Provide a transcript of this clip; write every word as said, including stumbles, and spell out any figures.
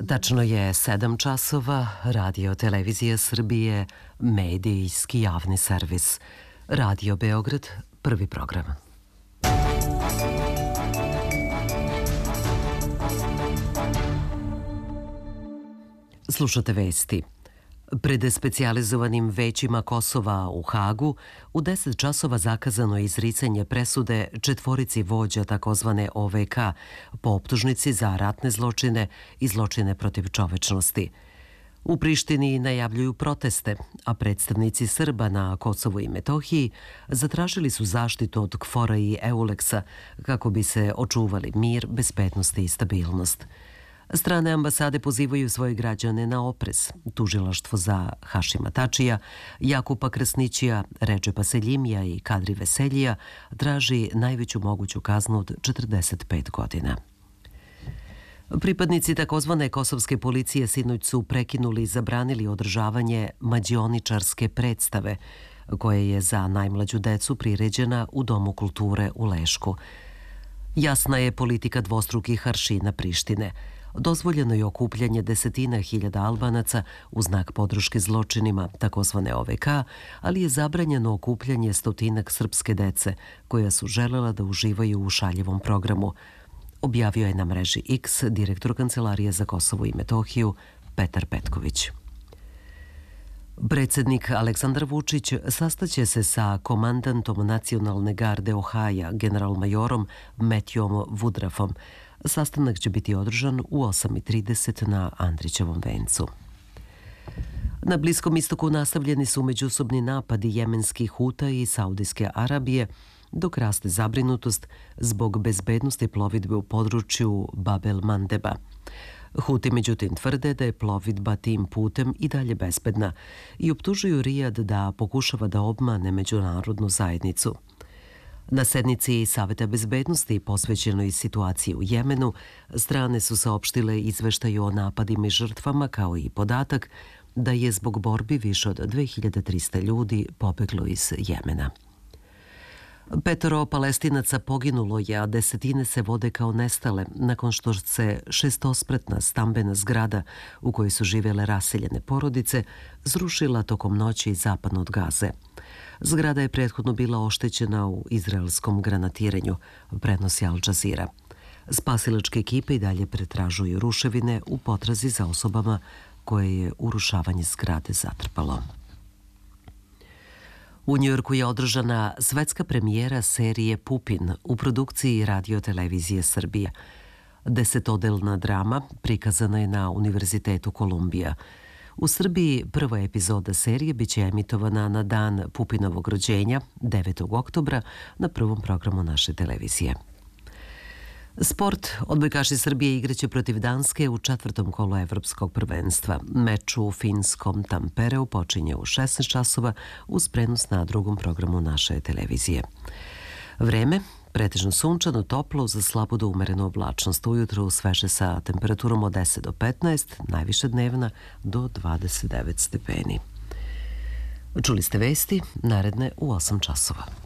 Tačno je sedam časova, Radio Televizija Srbije, medijski javni servis. Radio Beograd, prvi program. Slušate vesti. Pred specijalizovanim većima Kosova u Hagu u deset časova zakazano je izricanje presude četvorici vođa takozvane O V K po optužnici za ratne zločine i zločine protiv čovečnosti. U Prištini najavljuju proteste, a predstavnici Srba na Kosovu i Metohiji zatražili su zaštitu od KFOR-a i EULEX-a kako bi se očuvali mir, bezbednost i stabilnost. Strane ambasade pozivaju svoje građane na oprez. Tužilaštvo za Hašima Tačija, Jakupa Krasnićija, Redžepa Seljimija i Kadri Veseljija traži najveću moguću kaznu od četrdeset pet godina. Pripadnici takozvane kosovske policije sinoć su prekinuli i zabranili održavanje mađioničarske predstave, koja je za najmlađu decu priređena u Domu kulture u Lešku. Jasna je politika dvostrukih aršina Prištine. Dozvoljeno je okupljanje desetina hiljada Albanaca u znak podrške zločinima, takozvane O V K, ali je zabranjeno okupljanje stotinak srpske dece koja su želela da uživaju u šaljivom programu, objavio je na mreži X direktor Kancelarije za Kosovo i Metohiju Petar Petković. Predsednik Aleksandar Vučić sastaće se sa komandantom Nacionalne garde Ohaja, generalmajorom Metjom Vudrafom. Sastanak će biti održan u osam i trideset na Andrićevom vencu. Na Bliskom istoku nastavljeni su međusobni napadi jemenskih Huta i Saudijske Arabije, dok raste zabrinutost zbog bezbednosti plovidbe u području Bab el Mandeba. Huti međutim tvrde da je plovidba tim putem i dalje bezbedna i optužuju Rijad da pokušava da obmane međunarodnu zajednicu. Na sednici Saveta bezbednosti posvećenoj situaciji u Jemenu, strane su saopštile izveštaju o napadima i žrtvama kao i podatak da je zbog borbi više od dve hiljade trista ljudi pobeglo iz Jemena. Petoro Palestinaca poginulo je, a desetine se vode kao nestale nakon što se šestospratna stambena zgrada u kojoj su živjele raseljene porodice zrušila tokom noći zapadno od Gaze. Zgrada je prethodno bila oštećena u izraelskom granatiranju, prenosi Al Jazeera. Spasilačke ekipe i dalje pretražuju ruševine u potrazi za osobama koje je urušavanje zgrade zatrpalo. U Njujorku je održana svetska premijera serije Pupin u produkciji Radio Televizije Srbije. Desetodelna drama prikazana je na Univerzitetu Kolumbija. U Srbiji prva epizoda serije biće emitovana na dan Pupinovog rođenja, devetog oktobra, na prvom programu naše televizije. Sport. Odbojkaši Srbije igraće protiv Danske u četvrtom kolu evropskog prvenstva. Meč u finskom Tampereu počinje u šesnaest časova uz prenos na drugom programu naše televizije. Vreme. Pretežno sunčano, toplo, za slabu do umerenu oblačnost. Ujutro sveže sa temperaturom od deset do petnaest, najviše dnevna do dvadeset devet stepeni. Čuli ste vesti, naredne u osam časova.